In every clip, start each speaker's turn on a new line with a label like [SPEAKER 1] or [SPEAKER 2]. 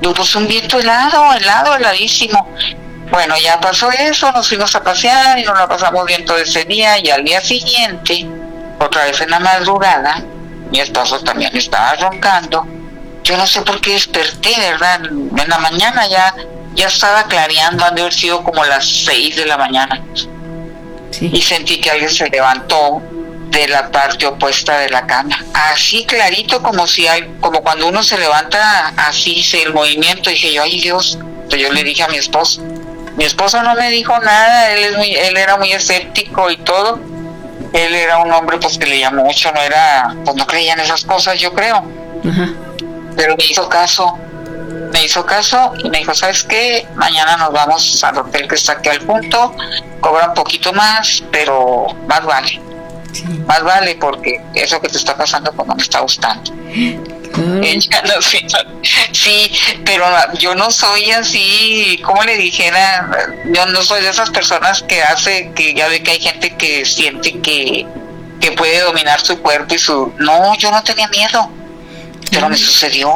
[SPEAKER 1] pues un viento heladísimo. Bueno, ya pasó eso, nos fuimos a pasear y nos la pasamos bien todo ese día, y al día siguiente, otra vez en la madrugada, mi esposo también estaba roncando. Yo no sé por qué desperté, ¿verdad? En la mañana ya estaba clareando, han de haber sido como las 6 de la mañana. Sí. Y sentí que alguien se levantó de la parte opuesta de la cama, así clarito, como cuando uno se levanta, así el movimiento. Dije yo, ay Dios. Entonces yo le dije a mi esposo no me dijo nada, él era muy escéptico y todo. Él era un hombre pues que leía mucho, no creía en esas cosas, yo creo. Uh-huh. Pero me hizo caso y me dijo, ¿sabes qué? Mañana nos vamos al hotel que está aquí al punto, cobra un poquito más, pero más vale. Sí. Más vale, porque eso que te está pasando pues no me está gustando. Ella no sé, sí, pero yo no soy así, como le dijera, yo no soy de esas personas que ya ve que hay gente que siente que puede dominar su cuerpo no, yo no tenía miedo, pero me sucedió,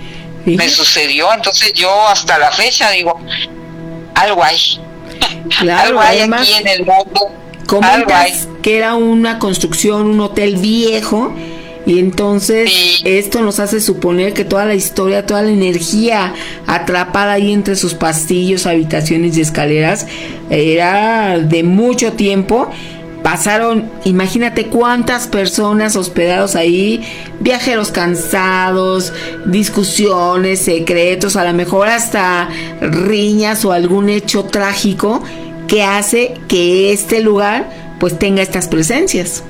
[SPEAKER 1] entonces yo hasta la fecha digo, algo hay,
[SPEAKER 2] claro,
[SPEAKER 1] algo hay aquí en el mundo.
[SPEAKER 2] Comentas que era una construcción, un hotel viejo, y entonces sí, esto nos hace suponer que toda la historia, toda la energía atrapada ahí entre sus pasillos, habitaciones y escaleras era de mucho tiempo. Pasaron, imagínate cuántas personas hospedados ahí, viajeros cansados, discusiones, secretos, a lo mejor hasta riñas o algún hecho trágico que hace que este lugar pues tenga estas presencias.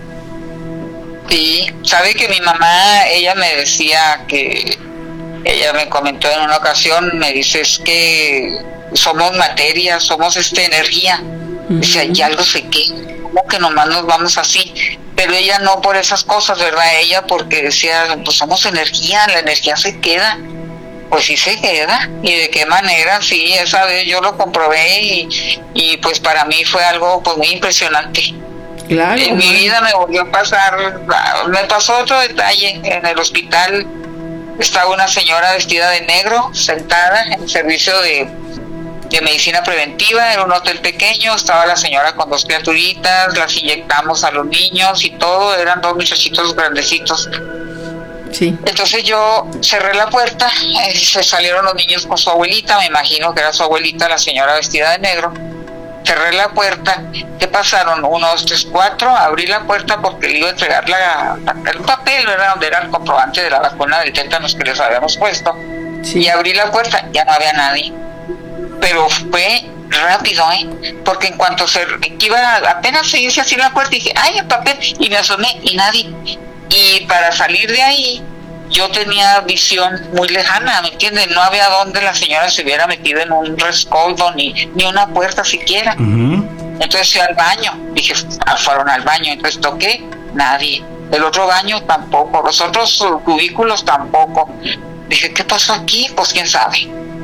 [SPEAKER 1] Sí, sabe que mi mamá, ella me decía que, ella me comentó en una ocasión, me dice, es que somos materia, somos energía. Uh-huh. Dice, y algo se queda, como que nomás nos vamos así. Pero ella no por esas cosas, ¿verdad? Ella porque decía, pues somos energía, la energía se queda. Pues sí se queda, y de qué manera. Sí, esa vez yo lo comprobé y pues para mí fue algo pues muy impresionante. Claro. En mi vida me volvió a pasar, me pasó otro detalle. En el hospital estaba una señora vestida de negro, sentada en el servicio de medicina preventiva, era un hotel pequeño, estaba la señora con 2 criaturitas, las inyectamos a los niños y todo, eran 2 muchachitos grandecitos. Sí. Entonces yo cerré la puerta, se salieron los niños con su abuelita, me imagino que era su abuelita, la señora vestida de negro. Cerré la puerta, ¿qué pasaron? 1, 2, 3, 4, abrí la puerta porque le iba a entregar el papel, ¿verdad? Donde era el comprobante de la vacuna del tétanos que les habíamos puesto. Sí. Y abrí la puerta, ya no había nadie. Pero fue rápido, porque en cuanto apenas se hizo así la puerta, dije, ¡ay, el papel! Y me asomé y nadie. Y para salir de ahí, yo tenía visión muy lejana, ¿me entiendes? No había donde la señora se hubiera metido en un rescoldo, ni una puerta siquiera. Uh-huh. Entonces fui al baño, dije, fueron al baño, entonces toqué, nadie. El otro baño tampoco, los otros cubículos tampoco. Dije, ¿qué pasó aquí? Pues quién sabe.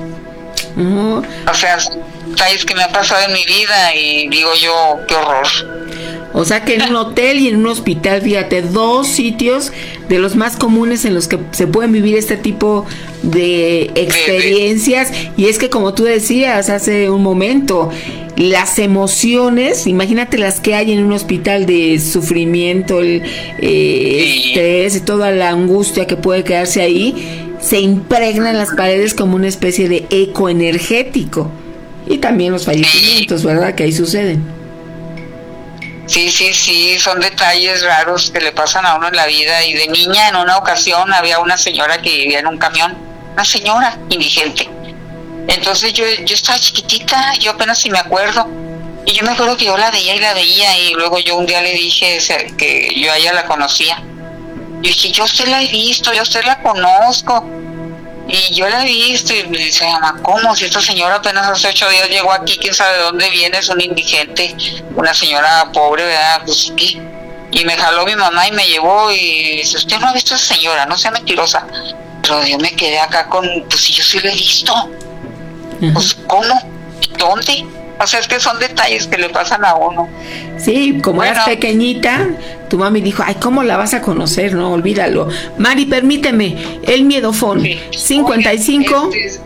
[SPEAKER 1] Uh-huh. O sea, detalles que me han pasado en mi vida y digo yo, qué horror.
[SPEAKER 2] O sea que en un hotel y en un hospital, fíjate, 2 sitios de los más comunes en los que se pueden vivir este tipo de experiencias. Y es que, como tú decías hace un momento, las emociones, imagínate las que hay en un hospital de sufrimiento, el estrés y toda la angustia que puede quedarse ahí, se impregna en las paredes como una especie de eco energético. Y también los fallecimientos, ¿verdad? Que ahí suceden.
[SPEAKER 1] Sí, son detalles raros que le pasan a uno en la vida. Y de niña, en una ocasión, había una señora que vivía en un camión, una señora indigente. Entonces yo estaba chiquitita, yo apenas si me acuerdo. Y yo me acuerdo que yo la veía, y luego yo un día le dije que yo a ella la conocía. Y dije, yo a usted la he visto, yo a usted la conozco. Y yo la he visto, y me dice, mamá, ¿cómo? Si esta señora apenas hace 8 días llegó aquí, quién sabe de dónde viene, es una indigente, una señora pobre, ¿verdad? Pues, ¿qué? Y me jaló mi mamá y me llevó, y dice, usted no ha visto a esa señora, no sea mentirosa. Pero yo me quedé acá pues si yo sí la he visto. Uh-huh. Pues, ¿cómo? ¿Dónde? O sea, es que son detalles que le pasan a uno.
[SPEAKER 2] Sí, como eras pequeñita, tu mami dijo, ay, ¿cómo la vas a conocer? No, olvídalo. Mari, permíteme, el miedofón, sí. 55...